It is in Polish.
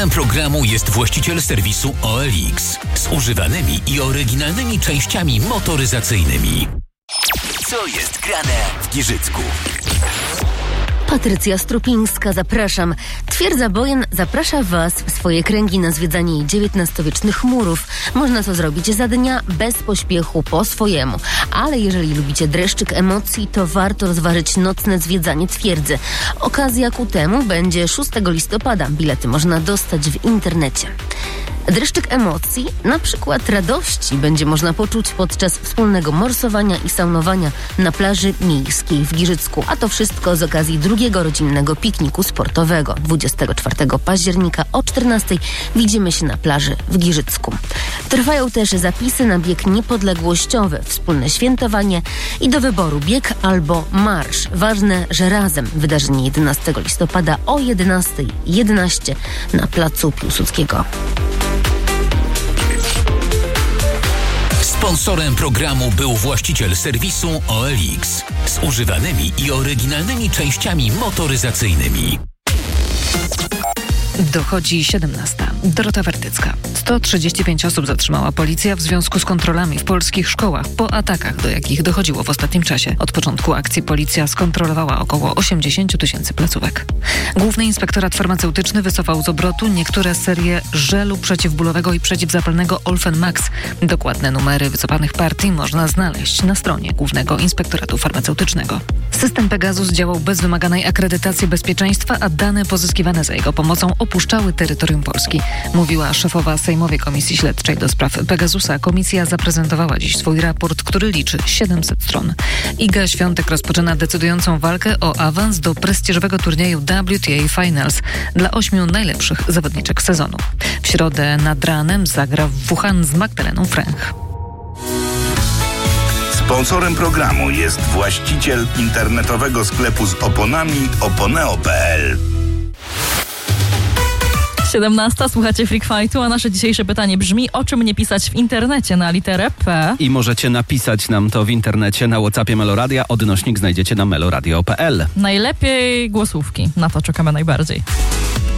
Programu jest właściciel serwisu OLX z używanymi i oryginalnymi częściami motoryzacyjnymi. Co jest grane w Giżycku? Patrycja Strupińska, zapraszam. Twierdza Bojen zaprasza Was w swoje kręgi na zwiedzanie jej XIX-wiecznych murów. Można to zrobić za dnia, bez pośpiechu, po swojemu. Ale jeżeli lubicie dreszczyk emocji, to warto rozważyć nocne zwiedzanie twierdzy. Okazja ku temu będzie 6 listopada. Bilety można dostać w internecie. Dreszczyk emocji, na przykład radości, będzie można poczuć podczas wspólnego morsowania i saunowania na plaży miejskiej w Giżycku. A to wszystko z okazji drugiego rodzinnego pikniku sportowego. 24 października o 14:00 widzimy się na plaży w Giżycku. Trwają też zapisy na bieg niepodległościowy, wspólne świętowanie i do wyboru bieg albo marsz. Ważne, że razem. Wydarzenie 11 listopada o 11:11 na placu Piłsudskiego. Sponsorem programu był właściciel serwisu OLX z używanymi i oryginalnymi częściami motoryzacyjnymi. Dochodzi 17. Dorota Wertycka. 135 osób zatrzymała policja w związku z kontrolami w polskich szkołach po atakach, do jakich dochodziło w ostatnim czasie. Od początku akcji policja skontrolowała około 80 000 placówek. Główny Inspektorat Farmaceutyczny wycofał z obrotu niektóre serie żelu przeciwbólowego i przeciwzapalnego Olfen Max. Dokładne numery wycofanych partii można znaleźć na stronie Głównego Inspektoratu Farmaceutycznego. System Pegasus działał bez wymaganej akredytacji bezpieczeństwa, a dane pozyskiwane za jego pomocą opuszczały terytorium Polski, mówiła szefowa Sejmowej Komisji Śledczej do spraw Pegasusa. Komisja zaprezentowała dziś swój raport, który liczy 700 stron. Iga Świątek rozpoczyna decydującą walkę o awans do prestiżowego turnieju WTA Finals dla 8 najlepszych zawodniczek sezonu. W środę nad ranem zagra w Wuhan z Magdaleną Fręch. Sponsorem programu jest właściciel internetowego sklepu z oponami oponeo.pl. 17. Słuchacie Freak Fightu, a nasze dzisiejsze pytanie brzmi: o czym nie pisać w internecie na literę P? I możecie napisać nam to w internecie na WhatsAppie Meloradia. Odnośnik znajdziecie na meloradio.pl. Najlepiej głosówki. Na to czekamy najbardziej.